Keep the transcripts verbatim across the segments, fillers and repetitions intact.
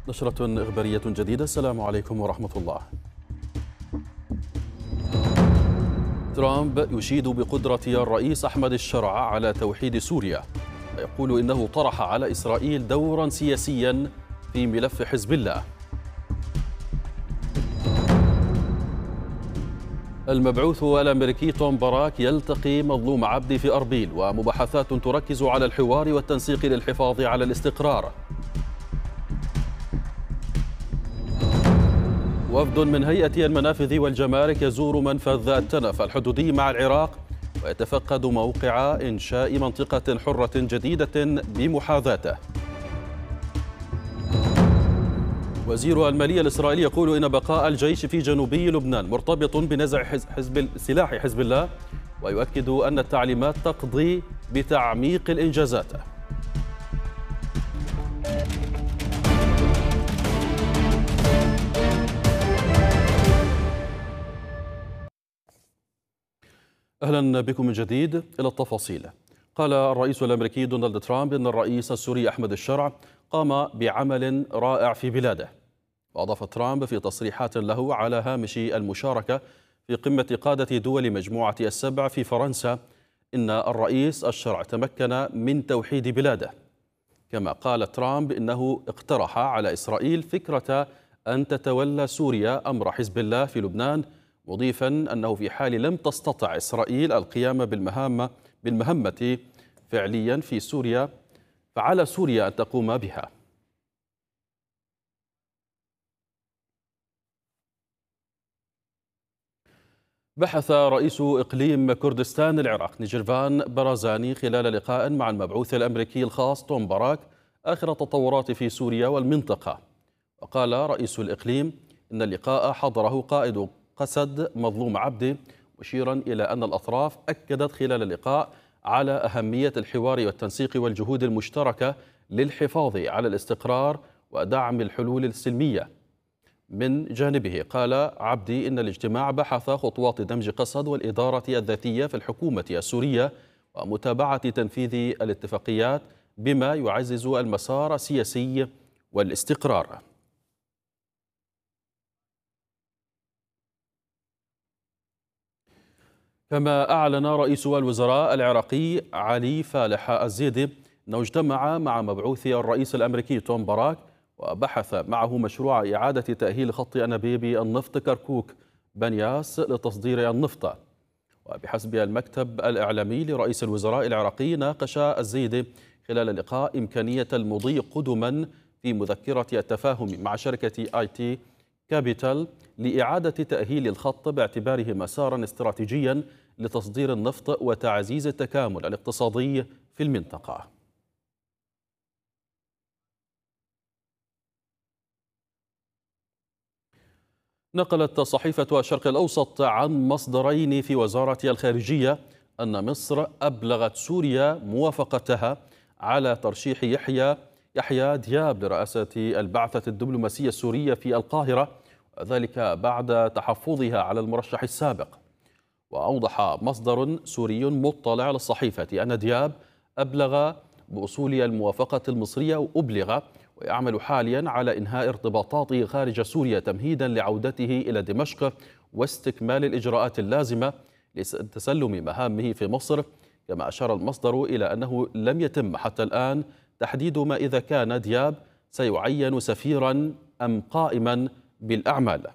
نشرة إخبارية جديدة. السلام عليكم ورحمة الله. ترامب يشيد بقدرة الرئيس أحمد الشرع على توحيد سوريا، ويقول إنه طرح على إسرائيل دورا سياسيا في ملف حزب الله. المبعوث الأمريكي توم باراك يلتقي مظلوم عبدي في أربيل، ومباحثات تركز على الحوار والتنسيق للحفاظ على الاستقرار. وفد من هيئة المنافذ والجمارك يزور منفذ التنف الحدودي مع العراق، ويتفقد موقع إنشاء منطقة حرة جديدة بمحاذاته. وزير المالية الإسرائيلي يقول إن بقاء الجيش في جنوبي لبنان مرتبط بنزع حزب سلاح حزب الله، ويؤكد أن التعليمات تقضي بتعميق الإنجازات. أهلا بكم من جديد. إلى التفاصيل. قال الرئيس الأمريكي دونالد ترامب إن الرئيس السوري أحمد الشرع قام بعمل رائع في بلاده. وأضاف ترامب في تصريحات له على هامش المشاركة في قمة قادة دول مجموعة السبع في فرنسا إن الرئيس الشرع تمكن من توحيد بلاده. كما قال ترامب إنه اقترح على إسرائيل فكرة أن تتولى سوريا أمر حزب الله في لبنان، مضيفا أنه في حال لم تستطع إسرائيل القيام بالمهمة بالمهمة فعليا في سوريا فعلى سوريا أن تقوم بها. بحث رئيس إقليم كردستان العراق نيجيرفان برزاني خلال لقاء مع المبعوث الأمريكي الخاص توم باراك آخر التطورات في سوريا والمنطقة. وقال رئيس الإقليم إن اللقاء حضره قائد قسد مظلوم عبدي، مشيرا إلى أن الأطراف أكدت خلال اللقاء على أهمية الحوار والتنسيق والجهود المشتركة للحفاظ على الاستقرار ودعم الحلول السلمية. من جانبه قال عبدي إن الاجتماع بحث خطوات دمج قسد والإدارة الذاتية في الحكومة السورية ومتابعة تنفيذ الاتفاقيات بما يعزز المسار السياسي والاستقرار. كما أعلن رئيس الوزراء العراقي علي فالح الزيدي أنه اجتمع مع مبعوث الرئيس الأمريكي توم باراك وبحث معه مشروع إعادة تأهيل خط أنابيب النفط كركوك بنياس لتصدير النفط. وبحسب المكتب الإعلامي لرئيس الوزراء العراقي، ناقش الزيدي خلال اللقاء إمكانية المضي قدما في مذكرة التفاهم مع شركة آي تي كابيتال لإعادة تأهيل الخط باعتباره مسارا استراتيجيا لتصدير النفط وتعزيز التكامل الاقتصادي في المنطقة. نقلت صحيفة الشرق الأوسط عن مصدرين في وزارة الخارجية أن مصر أبلغت سوريا موافقتها على ترشيح يحيى يحيى دياب لرئاسة البعثة الدبلوماسية السورية في القاهرة، وذلك بعد تحفظها على المرشح السابق. وأوضح مصدر سوري مطلع للصحيفة أن دياب أبلغ بوصول الموافقة المصرية وأبلغ ويعمل حاليا على إنهاء ارتباطاته خارج سوريا تمهيدا لعودته إلى دمشق واستكمال الإجراءات اللازمة لتسلم مهامه في مصر. كما أشار المصدر إلى أنه لم يتم حتى الآن تحديد ما إذا كان دياب سيعين سفيرا أم قائما بالأعمال.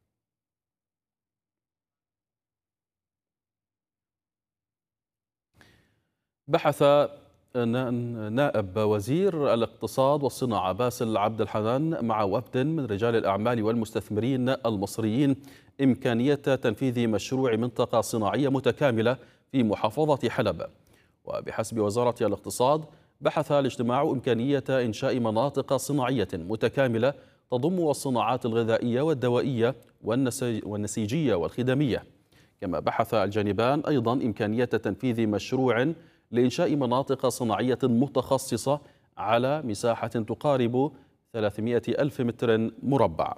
بحث نائب وزير الاقتصاد والصناعة باسل عبد الحنان مع وفد من رجال الأعمال والمستثمرين المصريين إمكانية تنفيذ مشروع منطقة صناعية متكاملة في محافظة حلب. وبحسب وزارة الاقتصاد، بحث الاجتماع إمكانية إنشاء مناطق صناعية متكاملة تضم الصناعات الغذائية والدوائية والنسيجية والخدمية. كما بحث الجانبان أيضا إمكانية تنفيذ مشروع لإنشاء مناطق صناعية متخصصة على مساحة تقارب ثلاثمائة ألف متر مربع.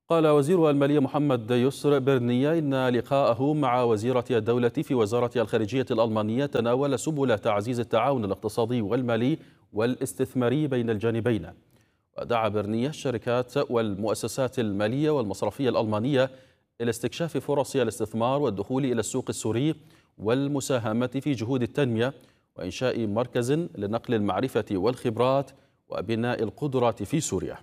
قال وزير المالية محمد يسر برنية إن لقاءه مع وزيرة الدولة في وزارة الخارجية الألمانية تناول سبل تعزيز التعاون الاقتصادي والمالي والاستثماري بين الجانبين. ودعا برنية الشركات والمؤسسات المالية والمصرفية الألمانية إلى استكشاف فرص الاستثمار والدخول إلى السوق السوري والمساهمة في جهود التنمية وإنشاء مركز لنقل المعرفة والخبرات وبناء القدرات في سوريا.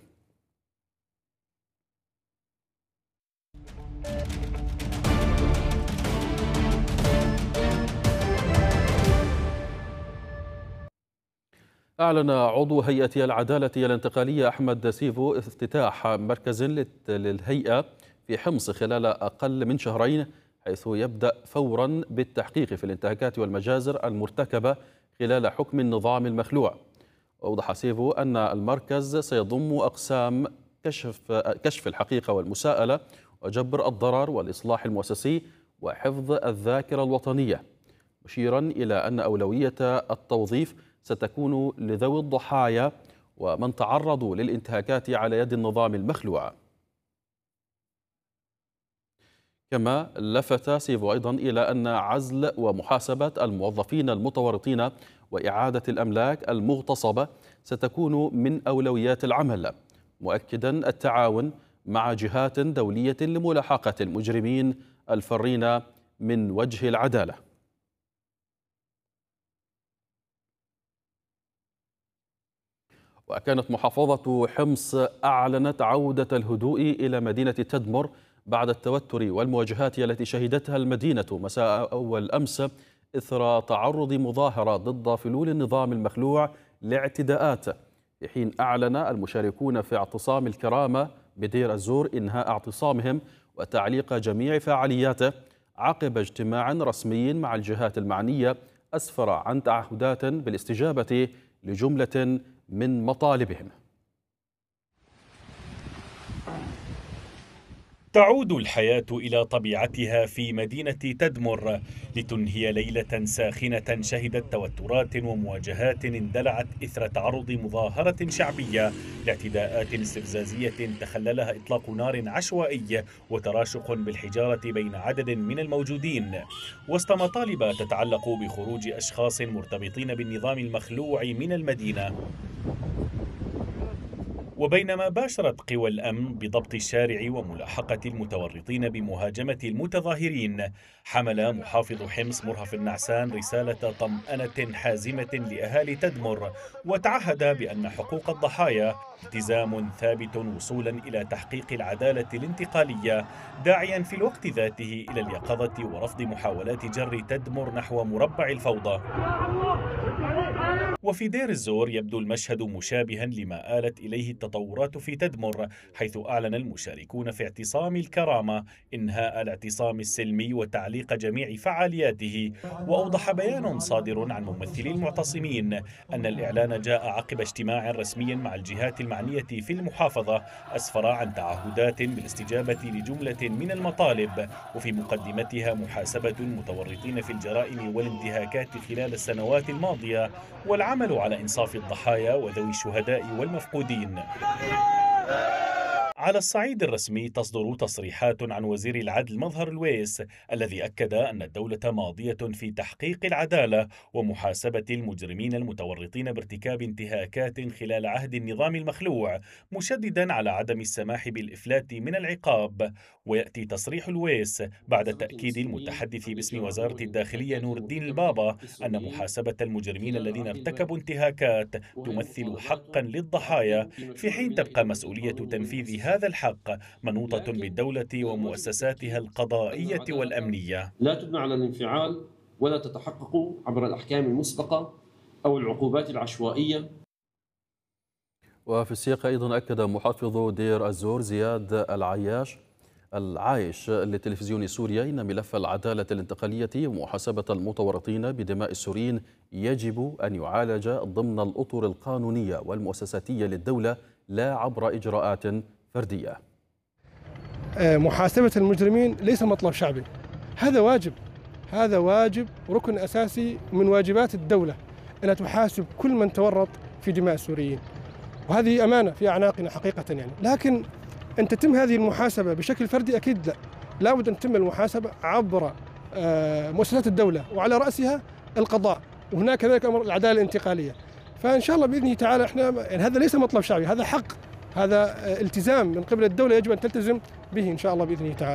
أعلن عضو هيئة العدالة الانتقالية أحمد سيفو افتتاح مركز للهيئة في حمص خلال أقل من شهرين، حيث يبدأ فورا بالتحقيق في الانتهاكات والمجازر المرتكبة خلال حكم النظام المخلوع. وأوضح سيفو أن المركز سيضم أقسام كشف كشف الحقيقة والمساءلة وجبر الضرر والإصلاح المؤسسي وحفظ الذاكرة الوطنية، مشيرا إلى أن أولوية التوظيف ستكون لذوي الضحايا ومن تعرضوا للانتهاكات على يد النظام المخلوع. كما لفت سيفو أيضا إلى أن عزل ومحاسبة الموظفين المتورطين وإعادة الأملاك المغتصبة ستكون من أولويات العمل، مؤكدا التعاون مع جهات دولية لملاحقة المجرمين الفرين من وجه العدالة. وكانت محافظة حمص أعلنت عودة الهدوء إلى مدينة تدمر بعد التوتر والمواجهات التي شهدتها المدينة مساء أول أمس إثر تعرض مظاهرة ضد فلول النظام المخلوع لاعتداءات، في حين أعلن المشاركون في اعتصام الكرامة بدير الزور إنهاء اعتصامهم وتعليق جميع فعالياته عقب اجتماع رسمي مع الجهات المعنية أسفر عن تعهدات بالاستجابة لجملة من مطالبهم. تعود الحياة إلى طبيعتها في مدينة تدمر لتنهي ليلة ساخنة شهدت توترات ومواجهات اندلعت إثر تعرض مظاهرة شعبية لاعتداءات استفزازية تخللها إطلاق نار عشوائي وتراشق بالحجارة بين عدد من الموجودين، وسط مطالب تتعلق بخروج أشخاص مرتبطين بالنظام المخلوع من المدينة. وبينما باشرت قوى الأمن بضبط الشارع وملاحقة المتورطين بمهاجمة المتظاهرين، حمل محافظ حمص مرهف النعسان رسالة طمأنة حازمة لأهالي تدمر، وتعهد بأن حقوق الضحايا التزام ثابت وصولا إلى تحقيق العدالة الانتقالية، داعيا في الوقت ذاته إلى اليقظة ورفض محاولات جر تدمر نحو مربع الفوضى. وفي دير الزور يبدو المشهد مشابها لما آلت إليه التطورات في تدمر، حيث أعلن المشاركون في اعتصام الكرامة إنهاء الاعتصام السلمي وتعليق جميع فعالياته. وأوضح بيان صادر عن ممثلي المعتصمين أن الإعلان جاء عقب اجتماع رسمي مع الجهات المعنية في المحافظة أسفر عن تعهدات بالاستجابة لجملة من المطالب، وفي مقدمتها محاسبة المتورطين في الجرائم والانتهاكات خلال السنوات الماضية والعمل على إنصاف الضحايا وذوي الشهداء والمفقودين. على الصعيد الرسمي تصدر تصريحات عن وزير العدل مظهر الويس الذي أكد أن الدولة ماضية في تحقيق العدالة ومحاسبة المجرمين المتورطين بارتكاب انتهاكات خلال عهد النظام المخلوع، مشددا على عدم السماح بالإفلات من العقاب. ويأتي تصريح الويس بعد تأكيد المتحدث باسم وزارة الداخلية نور الدين البابا أن محاسبة المجرمين الذين ارتكبوا انتهاكات تمثل حقا للضحايا، في حين تبقى مسؤولية تنفيذ هذا الحق منوطة بالدولة ومؤسساتها القضائية والأمنية. لا تبنى على الانفعال ولا تتحقق عبر الأحكام المسبقة أو العقوبات العشوائية. وفي السياق أيضا أكد محافظ دير الزور زياد العياش العايش لتلفزيون سوريا إن ملف العدالة الانتقالية ومحاسبة المتورطين بدماء السوريين يجب أن يعالج ضمن الأطر القانونية والمؤسساتية للدولة لا عبر إجراءات فردية. محاسبة المجرمين ليس مطلب شعبي، هذا واجب، هذا واجب ركن أساسي من واجبات الدولة أن تحاسب كل من تورط في دماء السوريين، وهذه أمانة في أعناقنا حقيقة يعني. لكن أن تتم هذه المحاسبة بشكل فردي؟ أكيد لا، لابد أن تتم المحاسبة عبر مؤسسات الدولة وعلى رأسها القضاء، وهناك كذلك أمر العدالة الانتقالية. فإن شاء الله بإذن تعالى إحنا يعني هذا ليس مطلب شعبي، هذا حق، هذا التزام من قبل الدولة يجب أن تلتزم به إن شاء الله بإذن تعالى.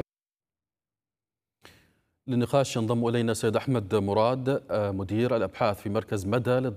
للنقاش ينضم إلينا السيد أحمد مراد مدير الأبحاث في مركز مدى